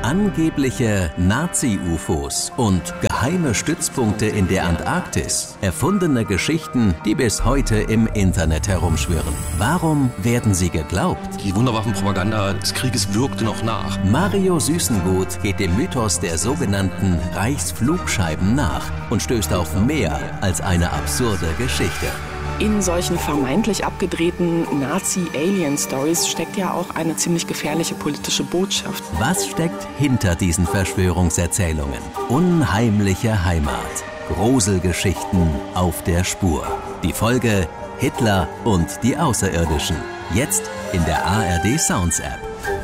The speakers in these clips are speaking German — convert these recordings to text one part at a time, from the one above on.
Angebliche Nazi-UFOs und geheime Stützpunkte in der Antarktis. Erfundene Geschichten, die bis heute im Internet herumschwirren. Warum werden sie geglaubt? Die Wunderwaffenpropaganda des Krieges wirkte noch nach. Mario Süßengut geht dem Mythos der sogenannten Reichsflugscheiben nach und stößt auf mehr als eine absurde Geschichte. In solchen vermeintlich abgedrehten Nazi-Alien-Stories steckt ja auch eine ziemlich gefährliche politische Botschaft. Was steckt hinter diesen Verschwörungserzählungen? Unheimliche Heimat. Gruselgeschichten auf der Spur. Die Folge Hitler und die Außerirdischen. Jetzt in der ARD Sounds App.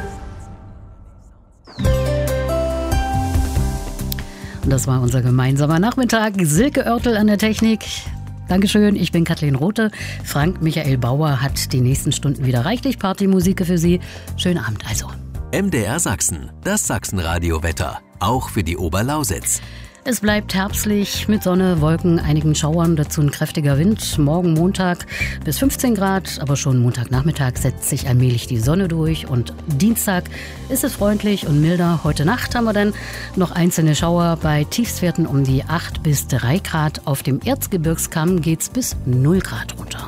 Und das war unser gemeinsamer Nachmittag. Silke Oertel an der Technik. Dankeschön, ich bin Kathleen Rothe. Frank Michael Bauer hat die nächsten Stunden wieder reichlich Partymusik für Sie. Schönen Abend also. MDR Sachsen, das Sachsenradio-Wetter. Auch für die Oberlausitz. Es bleibt herbstlich mit Sonne, Wolken, einigen Schauern, dazu ein kräftiger Wind. Morgen Montag bis 15 Grad, aber schon Montagnachmittag setzt sich allmählich die Sonne durch. Und Dienstag ist es freundlich und milder. Heute Nacht haben wir dann noch einzelne Schauer bei Tiefstwerten um die 8 bis 3 Grad. Auf dem Erzgebirgskamm geht's bis 0 Grad runter.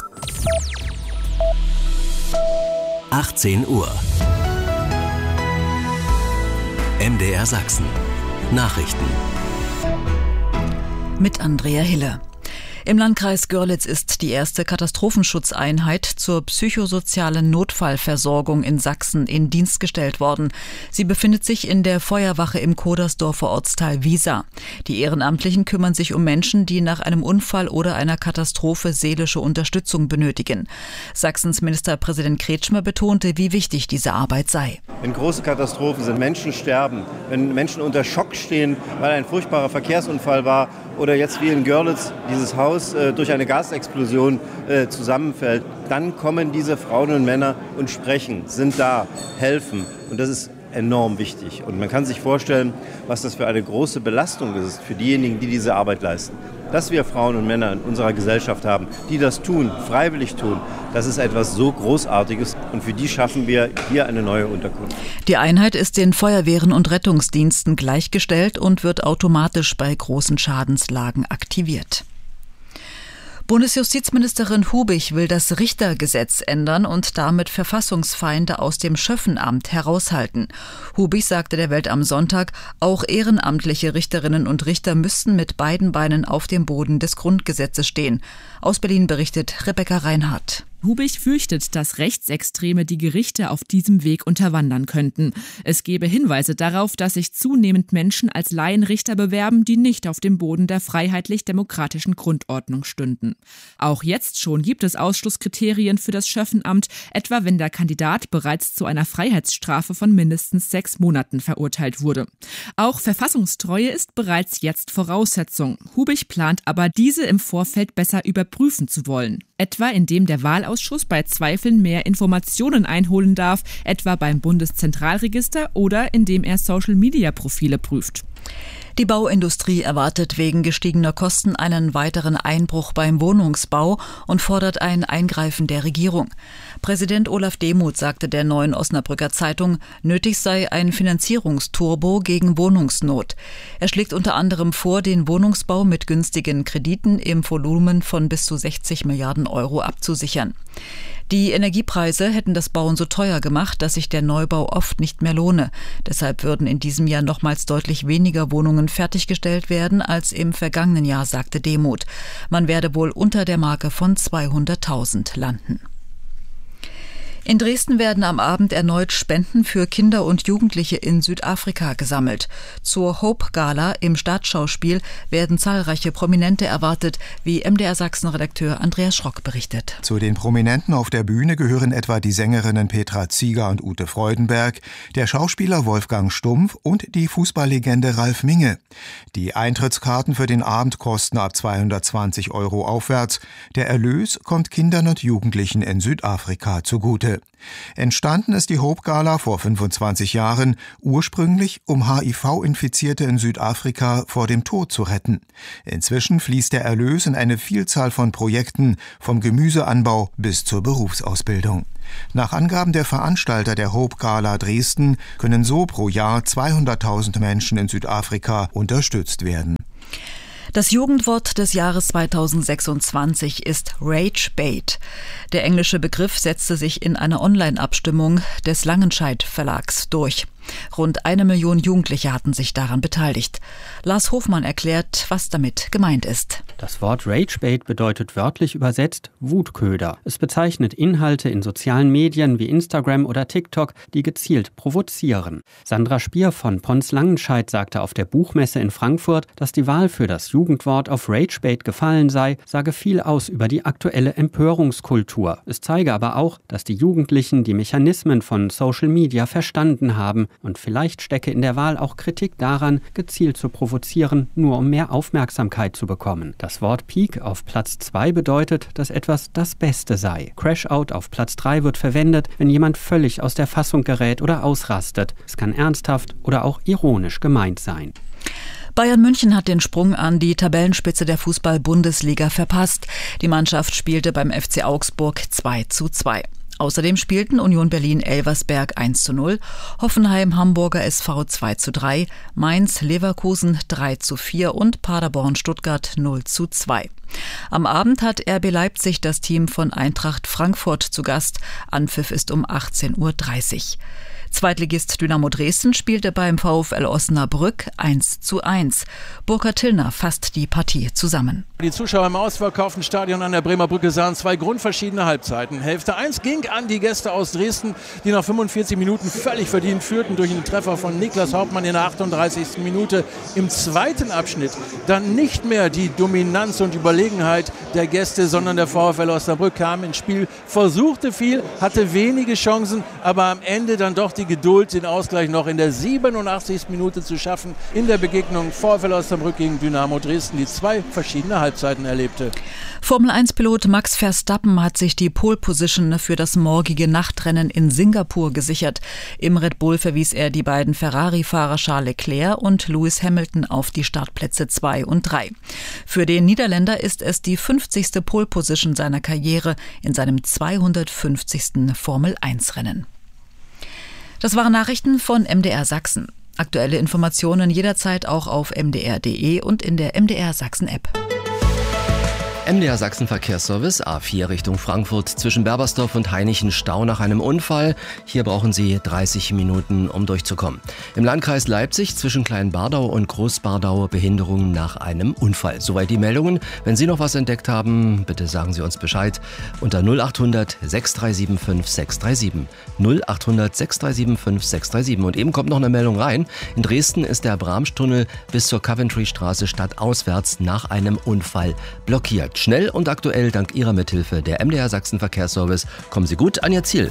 18 Uhr. MDR Sachsen. Nachrichten. Mit Andrea Hille. Im Landkreis Görlitz ist die erste Katastrophenschutzeinheit zur psychosozialen Notfallversorgung in Sachsen in Dienst gestellt worden. Sie befindet sich in der Feuerwache im Kodersdorfer Ortsteil Wiesa. Die Ehrenamtlichen kümmern sich um Menschen, die nach einem Unfall oder einer Katastrophe seelische Unterstützung benötigen. Sachsens Ministerpräsident Kretschmer betonte, wie wichtig diese Arbeit sei. Wenn große Katastrophen sind, Menschen sterben, wenn Menschen unter Schock stehen, weil ein furchtbarer Verkehrsunfall war oder jetzt wie in Görlitz dieses Haus durch eine Gasexplosion zusammenfällt, dann kommen diese Frauen und Männer und sprechen, sind da, helfen. Und das ist enorm wichtig. Und man kann sich vorstellen, was das für eine große Belastung ist für diejenigen, die diese Arbeit leisten. Dass wir Frauen und Männer in unserer Gesellschaft haben, die das tun, freiwillig tun, das ist etwas so Großartiges und für die schaffen wir hier eine neue Unterkunft. Die Einheit ist den Feuerwehren und Rettungsdiensten gleichgestellt und wird automatisch bei großen Schadenslagen aktiviert. Bundesjustizministerin Hubich will das Richtergesetz ändern und damit Verfassungsfeinde aus dem Schöffenamt heraushalten. Hubich sagte der Welt am Sonntag, auch ehrenamtliche Richterinnen und Richter müssten mit beiden Beinen auf dem Boden des Grundgesetzes stehen. Aus Berlin berichtet Rebecca Reinhardt. Hubich fürchtet, dass Rechtsextreme die Gerichte auf diesem Weg unterwandern könnten. Es gebe Hinweise darauf, dass sich zunehmend Menschen als Laienrichter bewerben, die nicht auf dem Boden der freiheitlich-demokratischen Grundordnung stünden. Auch jetzt schon gibt es Ausschlusskriterien für das Schöffenamt, etwa wenn der Kandidat bereits zu einer Freiheitsstrafe von mindestens 6 Monaten verurteilt wurde. Auch Verfassungstreue ist bereits jetzt Voraussetzung. Hubich plant aber, diese im Vorfeld besser überprüfen zu wollen. Etwa indem der Wahlausschuss bei Zweifeln mehr Informationen einholen darf, etwa beim Bundeszentralregister oder indem er Social-Media-Profile prüft. Die Bauindustrie erwartet wegen gestiegener Kosten einen weiteren Einbruch beim Wohnungsbau und fordert ein Eingreifen der Regierung. Präsident Olaf Demuth sagte der Neuen Osnabrücker Zeitung, nötig sei ein Finanzierungsturbo gegen Wohnungsnot. Er schlägt unter anderem vor, den Wohnungsbau mit günstigen Krediten im Volumen von bis zu 60 Milliarden Euro abzusichern. Die Energiepreise hätten das Bauen so teuer gemacht, dass sich der Neubau oft nicht mehr lohne. Deshalb würden in diesem Jahr nochmals deutlich weniger Wohnungen fertiggestellt werden als im vergangenen Jahr, sagte Demuth. Man werde wohl unter der Marke von 200.000 landen. In Dresden werden am Abend erneut Spenden für Kinder und Jugendliche in Südafrika gesammelt. Zur Hope-Gala im Staatsschauspiel werden zahlreiche Prominente erwartet, wie MDR Sachsen-Redakteur Andreas Schrock berichtet. Zu den Prominenten auf der Bühne gehören etwa die Sängerinnen Petra Zieger und Ute Freudenberg, der Schauspieler Wolfgang Stumpf und die Fußballlegende Ralf Minge. Die Eintrittskarten für den Abend kosten ab 220 € aufwärts. Der Erlös kommt Kindern und Jugendlichen in Südafrika zugute. wurde. Entstanden ist die Hope Gala vor 25 Jahren, ursprünglich um HIV-Infizierte in Südafrika vor dem Tod zu retten. Inzwischen fließt der Erlös in eine Vielzahl von Projekten, vom Gemüseanbau bis zur Berufsausbildung. Nach Angaben der Veranstalter der Hope Gala Dresden können so pro Jahr 200.000 Menschen in Südafrika unterstützt werden. Das Jugendwort des Jahres 2026 ist Rage Bait. Der englische Begriff setzte sich in einer Online-Abstimmung des Langenscheidt Verlags durch. Rund 1 Million Jugendliche hatten sich daran beteiligt. Lars Hofmann erklärt, was damit gemeint ist. Das Wort Ragebait bedeutet wörtlich übersetzt Wutköder. Es bezeichnet Inhalte in sozialen Medien wie Instagram oder TikTok, die gezielt provozieren. Sandra Spier von Pons Langenscheidt sagte auf der Buchmesse in Frankfurt, dass die Wahl für das Jugendwort auf Ragebait gefallen sei, sage viel aus über die aktuelle Empörungskultur. Es zeige aber auch, dass die Jugendlichen die Mechanismen von Social Media verstanden haben. Und vielleicht stecke in der Wahl auch Kritik daran, gezielt zu provozieren, nur um mehr Aufmerksamkeit zu bekommen. Das Wort Peak auf Platz 2 bedeutet, dass etwas das Beste sei. Crashout auf Platz 3 wird verwendet, wenn jemand völlig aus der Fassung gerät oder ausrastet. Es kann ernsthaft oder auch ironisch gemeint sein. Bayern München hat den Sprung an die Tabellenspitze der Fußball-Bundesliga verpasst. Die Mannschaft spielte beim FC Augsburg 2:2. Außerdem spielten Union Berlin-Elversberg 1:0, Hoffenheim Hamburger SV 2:3, Mainz Leverkusen 3:4 und Paderborn Stuttgart 0:2. Am Abend hat RB Leipzig das Team von Eintracht Frankfurt zu Gast. Anpfiff ist um 18:30 Uhr. Zweitligist Dynamo Dresden spielte beim VfL Osnabrück 1:1. Burkhard Tillner fasst die Partie zusammen. Die Zuschauer im ausverkauften Stadion an der Bremer Brücke sahen 2 grundverschiedene Halbzeiten. Hälfte 1 ging an die Gäste aus Dresden, die nach 45 Minuten völlig verdient führten durch einen Treffer von Niklas Hauptmann in der 38. Minute. Im zweiten Abschnitt dann nicht mehr die Dominanz und Überlegenheit der Gäste, sondern der VfL Osnabrück kam ins Spiel, versuchte viel, hatte wenige Chancen, aber am Ende dann doch die Geduld, den Ausgleich noch in der 87. Minute zu schaffen. In der Begegnung VfL Osnabrück gegen Dynamo Dresden, die 2 verschiedene Halbzeiten erlebte. Formel-1-Pilot Max Verstappen hat sich die Pole-Position für das morgige Nachtrennen in Singapur gesichert. Im Red Bull verwies er die beiden Ferrari-Fahrer Charles Leclerc und Lewis Hamilton auf die Startplätze 2 und 3. Für den Niederländer ist es die 50. Pole-Position seiner Karriere in seinem 250. Formel-1-Rennen. Das waren Nachrichten von MDR Sachsen. Aktuelle Informationen jederzeit auch auf mdr.de und in der MDR Sachsen-App. MDR Sachsen Verkehrsservice, A4 Richtung Frankfurt, zwischen Berbersdorf und Hainichen Stau nach einem Unfall. Hier brauchen Sie 30 Minuten, um durchzukommen. Im Landkreis Leipzig zwischen Kleinbardau und Großbardau Behinderungen nach einem Unfall. Soweit die Meldungen. Wenn Sie noch was entdeckt haben, bitte sagen Sie uns Bescheid unter 0800 6375 637. 0800 6375 637. Und eben kommt noch eine Meldung rein. In Dresden ist der Bramstunnel bis zur Coventry-Straße stadtauswärts nach einem Unfall blockiert. Schnell und aktuell dank Ihrer Mithilfe der MDR Sachsen Verkehrsservice. Kommen Sie gut an Ihr Ziel.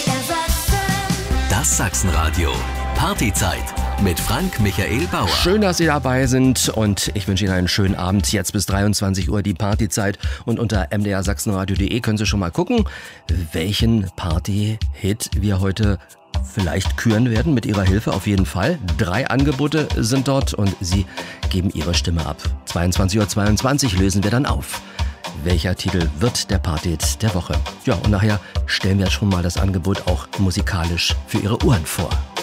Das Sachsenradio. Partyzeit mit Frank Michael Bauer. Schön, dass Sie dabei sind und ich wünsche Ihnen einen schönen Abend. Jetzt bis 23 Uhr die Partyzeit und unter mdrsachsenradio.de können Sie schon mal gucken, welchen Party-Hit wir heute vielleicht küren werden mit Ihrer Hilfe, auf jeden Fall. 3 Angebote sind dort und Sie geben Ihre Stimme ab. 22:22 Uhr lösen wir dann auf. Welcher Titel wird der Party-Hit der Woche? Ja, und nachher stellen wir schon mal das Angebot auch musikalisch für Ihre Ohren vor.